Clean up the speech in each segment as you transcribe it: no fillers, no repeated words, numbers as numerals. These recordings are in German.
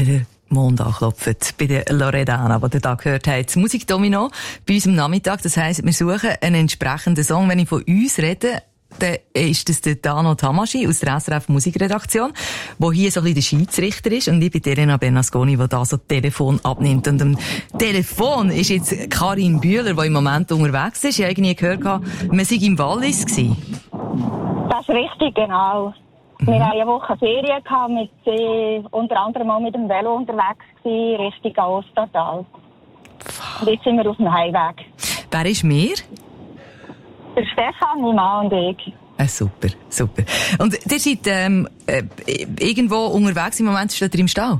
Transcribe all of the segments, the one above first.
wenn der Mond anklopft, bei der Loredana, die ihr da gehört habt. Musikdomino bei uns am Nachmittag, das heisst, wir suchen einen entsprechenden Song. Wenn ich von uns rede, dann ist das der Dano Tamaschi aus der SRF Musikredaktion, der hier so ein bisschen der Schiedsrichter ist, und ich bin Elena Bernasconi, die da so das Telefon abnimmt. Und am Telefon ist jetzt Karin Bühler, die im Moment unterwegs ist. Ich habe irgendwie gehört, man sei im Wallis gewesen. Das ist richtig, genau. Wir hatten eine Woche Ferien gehabt, unter anderem auch mit dem Velo unterwegs gewesen, Richtung Ostertal. Und jetzt sind wir auf dem Heimweg. Wer ist mehr? Der Stefan, mein Mann und ich. Super, super. Und ihr seid irgendwo unterwegs, im Moment steht ihr im Stall?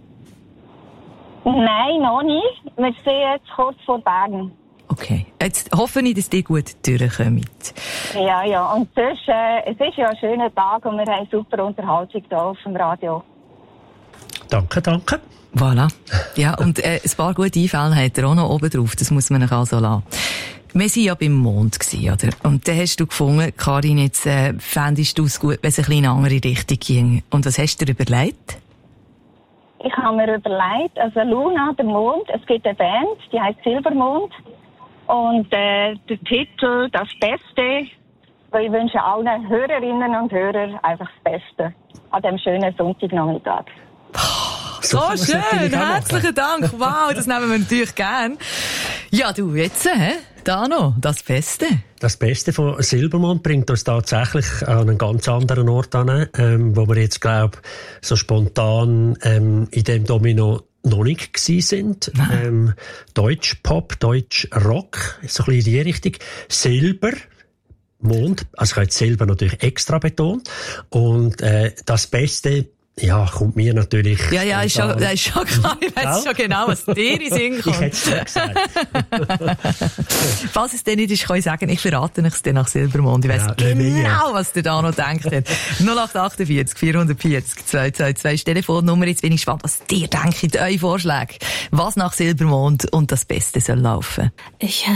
Nein, noch nicht. Wir sind jetzt kurz vor Bergen. Okay. Jetzt hoffe ich, dass ihr gut durchkommt. Ja. Und sonst, es ist ja ein schöner Tag und wir haben super Unterhaltung hier auf dem Radio. Danke. Voilà. Ja, und ein paar gute Einfälle hat er auch noch oben drauf. Das muss man euch also lassen. Wir waren ja beim Mond, oder? Und dann hast du gefunden, Karin, jetzt fändest du es gut, wenn es ein bisschen in eine andere Richtung ging. Und was hast du dir überlegt? Ich habe mir überlegt, also Luna, der Mond, es gibt eine Band, die heisst Silbermond. Und der Titel, das Beste, weil ich wünsche allen Hörerinnen und Hörern einfach das Beste an diesem schönen Sonntagnachmittag. So schön, herzlichen Dank. Wow, das nehmen wir natürlich gern. Ja, du, jetzt, Dano, das Beste. Das Beste von Silbermond bringt uns tatsächlich an einen ganz anderen Ort an, wo wir jetzt, glaube so spontan in dem Domino noch nicht gewesen sind. Deutsch Pop, Deutsch Rock, so ein bisschen in die Richtung. Silber, Mond, also ich habe jetzt Silber natürlich extra betont. Und das Beste, ja, kommt mir natürlich... Ja, ist schon klar. Ich weiss schon genau, was dir in Sinn kommt. Ich hätte es schon gesagt. Falls es denn nicht ist, kann ich sagen, ich verrate es dir nach Silbermond. Ich weiss genau, was der da noch denkt hat. 0848 440 222 Telefonnummer. Jetzt bin ich gespannt, was dir denkt, eure Vorschläge. Was nach Silbermond und das Beste soll laufen.